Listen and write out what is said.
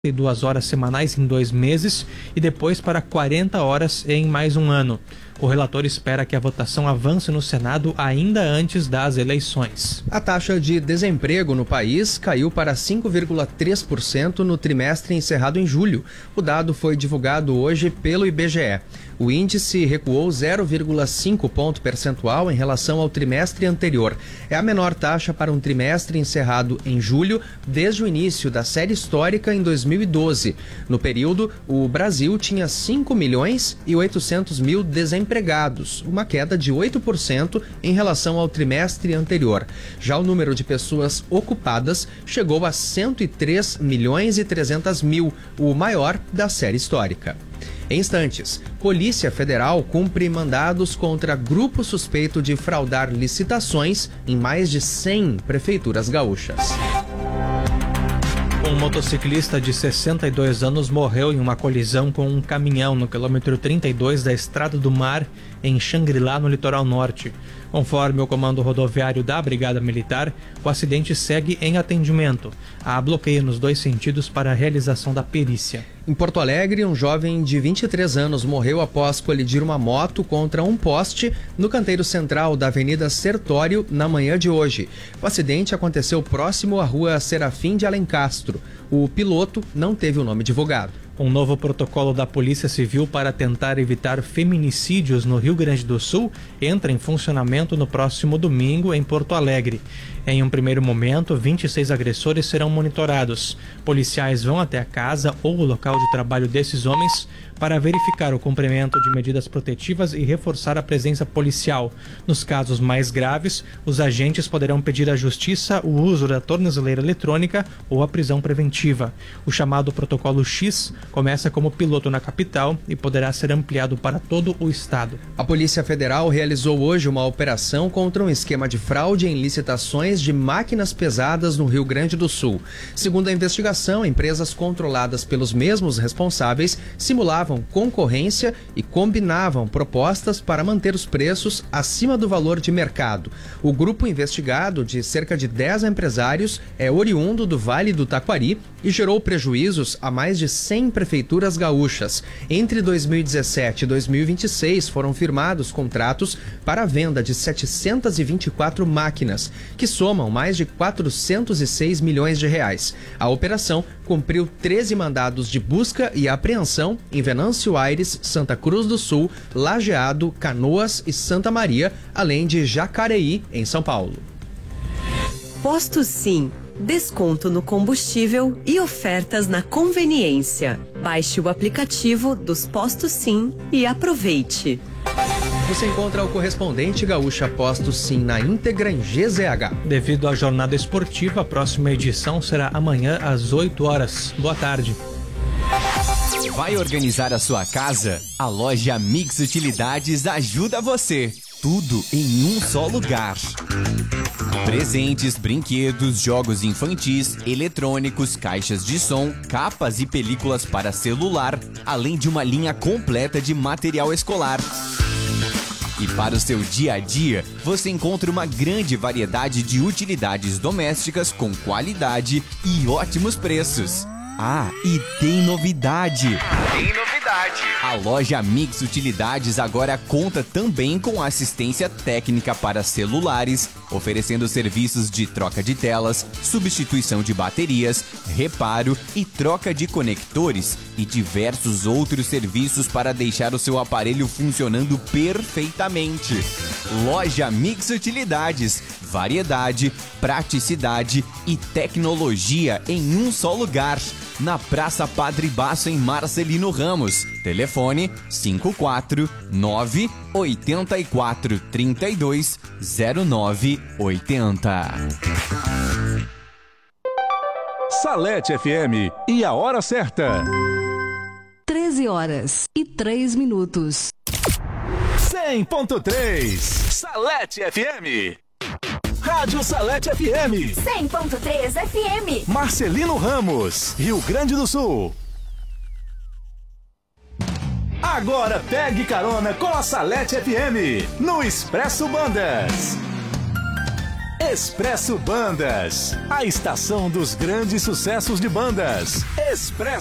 2 horas semanais em 2 meses e depois para 40 horas em mais um ano. O relator espera que a votação avance no Senado ainda antes das eleições. A taxa de desemprego no país caiu para 5,3% no trimestre encerrado em julho. O dado foi divulgado hoje pelo IBGE. O índice recuou 0,5 ponto percentual em relação ao trimestre anterior. É a menor taxa para um trimestre encerrado em julho desde o início da série histórica em 2012. No período, o Brasil tinha 5.800.000 desempregados, uma queda de 8% em relação ao trimestre anterior. Já o número de pessoas ocupadas chegou a 103.300.000, o maior da série histórica. Em instantes, Polícia Federal cumpre mandados contra grupo suspeito de fraudar licitações em mais de 100 prefeituras gaúchas. Um motociclista de 62 anos morreu em uma colisão com um caminhão no quilômetro 32 da Estrada do Mar, em Xangri-Lá, no litoral norte. Conforme o comando rodoviário da Brigada Militar, o acidente segue em atendimento. Há bloqueio nos 2 sentidos para a realização da perícia. Em Porto Alegre, um jovem de 23 anos morreu após colidir uma moto contra um poste no canteiro central da Avenida Sertório na manhã de hoje. O acidente aconteceu próximo à rua Serafim de Alencastro. O piloto não teve o nome divulgado. Um novo protocolo da Polícia Civil para tentar evitar feminicídios no Rio Grande do Sul entra em funcionamento no próximo domingo em Porto Alegre. Em um primeiro momento, 26 agressores serão monitorados. Policiais vão até a casa ou o local de trabalho desses homens para verificar o cumprimento de medidas protetivas e reforçar a presença policial. Nos casos mais graves, os agentes poderão pedir à Justiça o uso da tornozeleira eletrônica ou a prisão preventiva. O chamado Protocolo X começa como piloto na capital e poderá ser ampliado para todo o estado. A Polícia Federal realizou hoje uma operação contra um esquema de fraude em licitações de máquinas pesadas no Rio Grande do Sul. Segundo a investigação, empresas controladas pelos mesmos responsáveis simulavam concorrência e combinavam propostas para manter os preços acima do valor de mercado. O grupo investigado, de cerca de 10 empresários, é oriundo do Vale do Taquari e gerou prejuízos a mais de 100 prefeituras gaúchas. Entre 2017 e 2026 foram firmados contratos para a venda de 724 máquinas, que somam mais de 406 milhões de reais. A operação cumpriu 13 mandados de busca e apreensão em Venâncio Aires, Santa Cruz do Sul, Lajeado, Canoas e Santa Maria, além de Jacareí, em São Paulo. Posto Sim. Desconto no combustível e ofertas na conveniência. Baixe o aplicativo dos Postos Sim e aproveite. Você encontra o correspondente Gaúcha Postos Sim na íntegra em GZH. Devido à jornada esportiva, a próxima edição será amanhã às 8 horas. Boa tarde. Vai organizar a sua casa? A loja Mix Utilidades ajuda você. Tudo em um só lugar. Presentes, brinquedos, jogos infantis, eletrônicos, caixas de som, capas e películas para celular, além de uma linha completa de material escolar. E para o seu dia a dia, você encontra uma grande variedade de utilidades domésticas com qualidade e ótimos preços. Ah, e tem novidade! A loja Mix Utilidades agora conta também com assistência técnica para celulares, oferecendo serviços de troca de telas, substituição de baterias, reparo e troca de conectores e diversos outros serviços para deixar o seu aparelho funcionando perfeitamente. Loja Mix Utilidades, variedade, praticidade e tecnologia em um só lugar. Na Praça Padre Basso, em Marcelino Ramos. Telefone 54984320980. Salete FM e a hora certa. 13h03. 100.3 Salete FM. Rádio Salete FM. 100.3 FM. Marcelino Ramos, Rio Grande do Sul. Agora pegue carona com a Salete FM no Expresso Bandas. Expresso Bandas, a estação dos grandes sucessos de bandas. Expresso